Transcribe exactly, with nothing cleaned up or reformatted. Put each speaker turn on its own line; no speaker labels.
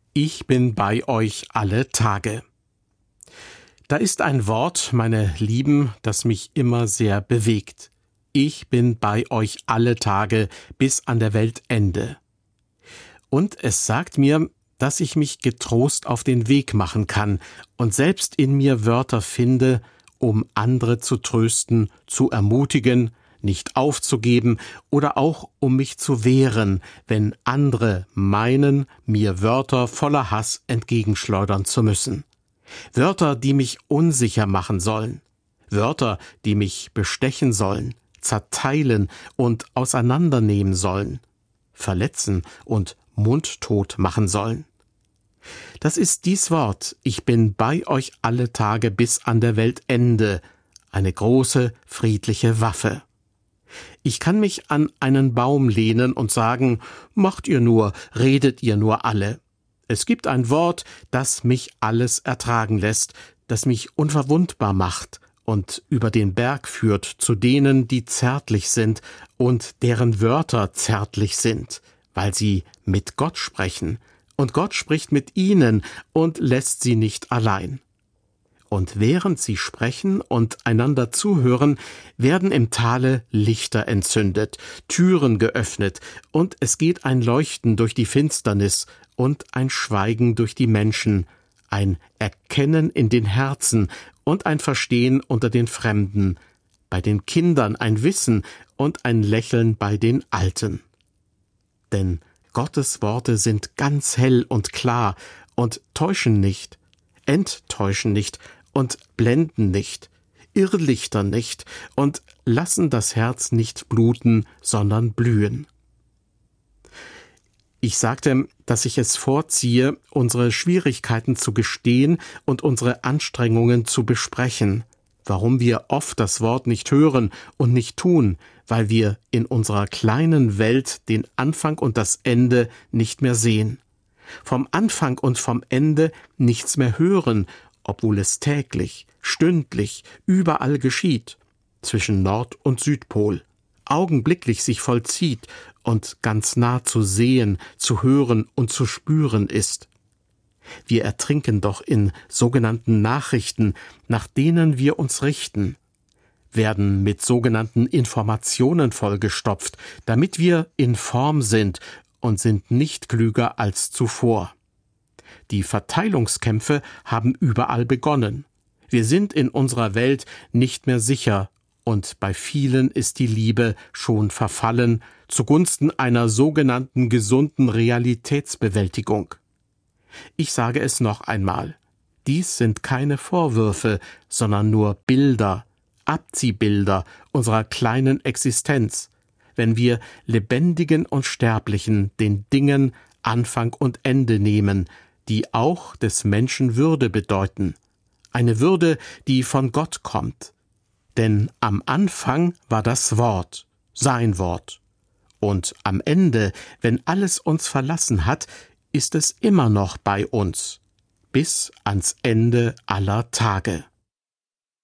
Ich bin bei euch alle Tage. Da ist ein Wort, meine Lieben, das mich immer sehr bewegt. Ich bin bei euch alle Tage bis an der Weltende. Und es sagt mir, dass ich mich getrost auf den Weg machen kann und selbst in mir Wörter finde, um andere zu trösten, zu ermutigen, nicht aufzugeben oder auch um mich zu wehren, wenn andere meinen, mir Wörter voller Hass entgegenschleudern zu müssen. Wörter, die mich unsicher machen sollen. Wörter, die mich bestechen sollen, zerteilen und auseinandernehmen sollen, verletzen und mundtot machen sollen. Das ist dies Wort, ich bin bei euch alle Tage bis an der Weltende, eine große, friedliche Waffe. Ich kann mich an einen Baum lehnen und sagen, macht ihr nur, redet ihr nur alle. Es gibt ein Wort, das mich alles ertragen lässt, das mich unverwundbar macht und über den Berg führt zu denen, die zärtlich sind und deren Wörter zärtlich sind, weil sie mit Gott sprechen, und Gott spricht mit ihnen und lässt sie nicht allein. Und während sie sprechen und einander zuhören, werden im Tale Lichter entzündet, Türen geöffnet, und es geht ein Leuchten durch die Finsternis und ein Schweigen durch die Menschen, ein Erkennen in den Herzen und ein Verstehen unter den Fremden, bei den Kindern ein Wissen und ein Lächeln bei den Alten. Denn Gottes Worte sind ganz hell und klar und täuschen nicht, enttäuschen nicht und blenden nicht, irrlichtern nicht und lassen das Herz nicht bluten, sondern blühen. Ich sagte, dass ich es vorziehe, unsere Schwierigkeiten zu gestehen und unsere Anstrengungen zu besprechen, warum wir oft das Wort nicht hören und nicht tun, weil wir in unserer kleinen Welt den Anfang und das Ende nicht mehr sehen, vom Anfang und vom Ende nichts mehr hören, obwohl es täglich, stündlich, überall geschieht, zwischen Nord- und Südpol, augenblicklich sich vollzieht und ganz nah zu sehen, zu hören und zu spüren ist. Wir ertrinken doch in sogenannten Nachrichten, nach denen wir uns richten, werden mit sogenannten Informationen vollgestopft, damit wir in Form sind und sind nicht klüger als zuvor. Die Verteilungskämpfe haben überall begonnen. Wir sind in unserer Welt nicht mehr sicher und bei vielen ist die Liebe schon verfallen zugunsten einer sogenannten gesunden Realitätsbewältigung. Ich sage es noch einmal. Dies sind keine Vorwürfe, sondern nur Bilder, Abziehbilder unserer kleinen Existenz, wenn wir Lebendigen und Sterblichen den Dingen Anfang und Ende nehmen, die auch des Menschen Würde bedeuten, eine Würde, die von Gott kommt. Denn am Anfang war das Wort, sein Wort. Und am Ende, wenn alles uns verlassen hat, ist es immer noch bei uns, bis ans Ende aller Tage.